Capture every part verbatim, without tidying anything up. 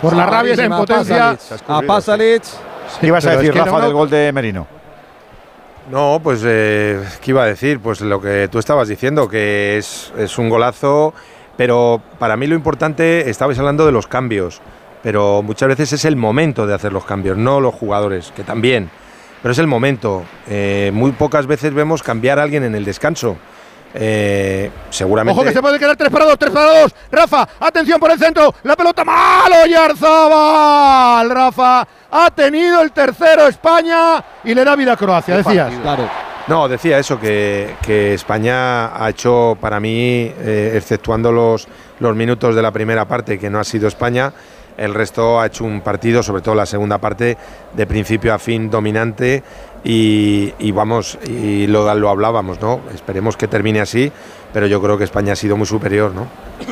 por la rabia y la impotencia. A Pasalic. ¿Qué ibas a decir, es que Rafa, no, no. del gol de Merino? No, pues, eh, ¿qué iba a decir? Pues lo que tú estabas diciendo, que es, es un golazo, pero para mí lo importante, estabais hablando de los cambios, pero muchas veces es el momento de hacer los cambios, no los jugadores, que también, pero es el momento. Eh, muy pocas veces vemos cambiar a alguien en el descanso. Eh, seguramente. Ojo que se puede quedar tres para dos, tres para dos. Rafa, atención por el centro. La pelota malo, Oyarzabal. Rafa ha tenido el tercero España y le da vida a Croacia, decías. Claro. No, decía eso, que, que España ha hecho, para mí, eh, exceptuando los, los minutos de la primera parte, que no ha sido España, el resto ha hecho un partido, sobre todo la segunda parte, de principio a fin dominante. Y, y vamos, y lo, lo hablábamos, ¿no? Esperemos que termine así, pero yo creo que España ha sido muy superior, ¿no?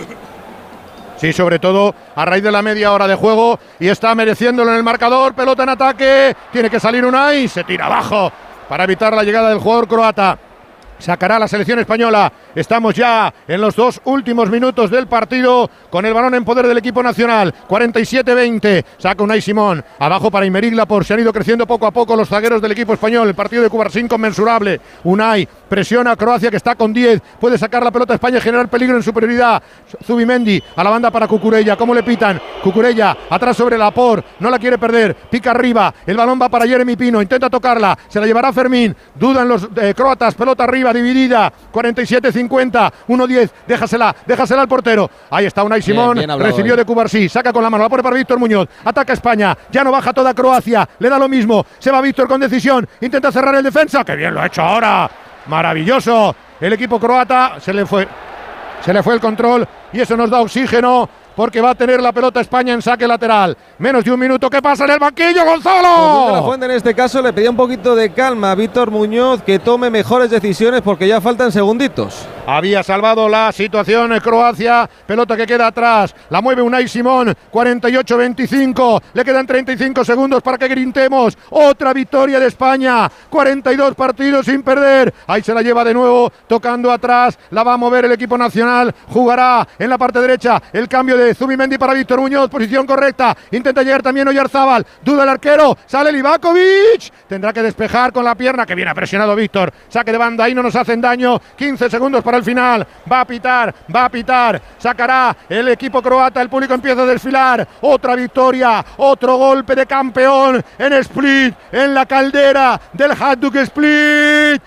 Sí, sobre todo a raíz de la media hora de juego y está mereciéndolo en el marcador. Pelota en ataque, tiene que salir Unai, se tira abajo para evitar la llegada del jugador croata. Sacará la selección española. Estamos ya en los dos últimos minutos del partido con el balón en poder del equipo nacional. cuarenta y siete veinte. Saca Unai Simón. Abajo para Aymeric Laporte. Se han ido creciendo poco a poco los zagueros del equipo español. El partido de Cubarsí inconmensurable. Unai presiona a Croacia, que está con diez. Puede sacar la pelota a España y generar peligro en superioridad. Zubimendi a la banda para Cucurella. ¿Cómo le pitan? Cucurella atrás sobre Laporte. No la quiere perder. Pica arriba. El balón va para Jeremy Pino. Intenta tocarla. Se la llevará Fermín. Dudan los eh, croatas. Pelota arriba. Dividida, cuarenta y siete cincuenta, uno diez, déjasela, déjasela al portero. Ahí está Unai Simón, bien, bien recibió ahí de Cubarsí, saca con la mano, la pone para Víctor Muñoz, ataca España, ya no baja toda Croacia, le da lo mismo, se va Víctor con decisión, intenta cerrar el defensa, que bien lo ha hecho ahora, maravilloso, el equipo croata, se le fue, se le fue el control y eso nos da oxígeno, porque va a tener la pelota España en saque lateral. Menos de un minuto, ¿qué pasa en el banquillo, Gonzalo? De la Fuente en este caso le pedía un poquito de calma a Víctor Muñoz, que tome mejores decisiones porque ya faltan segunditos. Había salvado la situación en Croacia, pelota que queda atrás, la mueve Unai Simón, cuarenta y ocho veinticinco, le quedan treinta y cinco segundos para que grintemos, otra victoria de España, cuarenta y dos partidos sin perder, ahí se la lleva de nuevo, tocando atrás, la va a mover el equipo nacional, jugará en la parte derecha, el cambio de Zubimendi para Víctor Muñoz, posición correcta, intenta llegar también Oyarzabal, duda el arquero, sale Livakovic, tendrá que despejar con la pierna, que bien ha presionado Víctor, saque de banda, ahí no nos hacen daño, quince segundos para el final, va a pitar, va a pitar, sacará el equipo croata, el público empieza a desfilar, otra victoria, otro golpe de campeón en Split, en la caldera del Hajduk Split,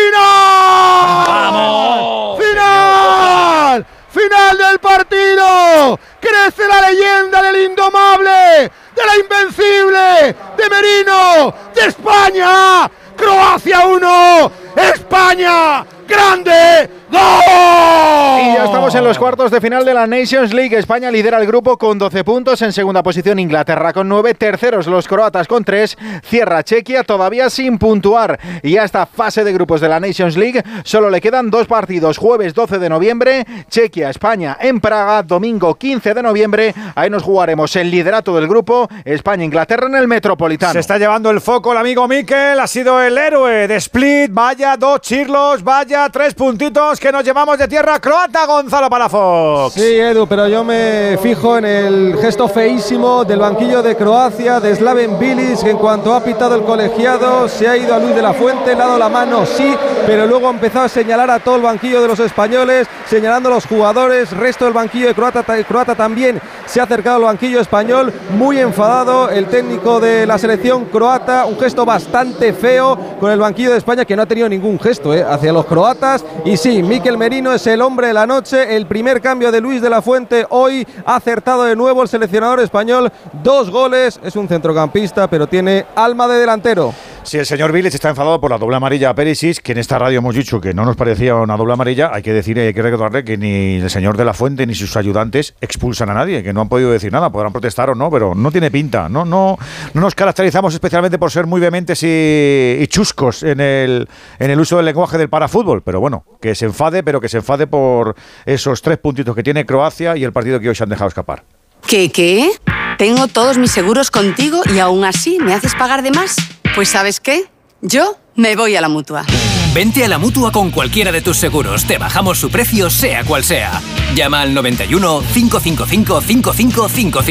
¡final! ¡Vamos! ¡Final! ¡Final del partido! ¡Crece la leyenda del indomable, de la invencible, de Merino, de España! ¡Croacia uno! ¡España grande! ¡Gol! Y ya estamos en los cuartos de final de la Nations League. España lidera el grupo con doce puntos. En segunda posición Inglaterra con nueve. Terceros los croatas con tres. Cierra Chequia todavía sin puntuar. Y a esta fase de grupos de la Nations League solo le quedan dos partidos. Jueves doce de noviembre, Chequia, España en Praga. Domingo quince de noviembre. Ahí nos jugaremos el liderato del grupo. España-Inglaterra en el Metropolitano. Se está llevando el foco el amigo Mikel. Ha sido el héroe de Split. Vaya dos chirlos. Vaya tres puntitos que nos llevamos de tierra croata, Gonzalo Palafox. Sí, Edu, pero yo me fijo en el gesto feísimo del banquillo de Croacia, de Slaven Bilic, que en cuanto ha pitado el colegiado se ha ido a Luis de la Fuente, le ha dado la mano, sí, pero luego ha empezado a señalar a todo el banquillo de los españoles, señalando a los jugadores, resto del banquillo de croata, croata también se ha acercado al banquillo español, muy enfadado el técnico de la selección croata, un gesto bastante feo con el banquillo de España, que no ha tenido ningún gesto eh, hacia los croatas. Y sí, Mikel Merino es el hombre de la noche, el primer cambio de Luis de la Fuente hoy, ha acertado de nuevo el seleccionador español, dos goles, es un centrocampista pero tiene alma de delantero. Si el señor Bilic está enfadado por la doble amarilla a Perisic, que en esta radio hemos dicho que no nos parecía una doble amarilla, hay que decir, hay que recordarle que ni el señor de la Fuente ni sus ayudantes expulsan a nadie, que no han podido decir nada, podrán protestar o no, pero no tiene pinta, no, no, no nos caracterizamos especialmente por ser muy vehementes y, y chuscos en el, en el uso del lenguaje del parafútbol, pero bueno, que se enfade, pero que se enfade por esos tres puntitos que tiene Croacia y el partido que hoy se han dejado escapar. ¿Qué, qué? Tengo todos mis seguros contigo y aún así me haces pagar de más. Pues ¿sabes qué? Yo me voy a la Mutua. Vente a la Mutua con cualquiera de tus seguros. Te bajamos su precio, sea cual sea. Llama al noventa y uno, cinco cinco cinco, cinco cinco cinco cinco.